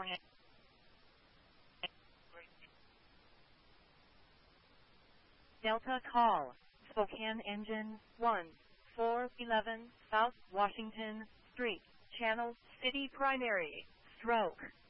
California. Delta call, Spokane Engine 1, 411 South Washington Street, Channel City Primary, Stroke.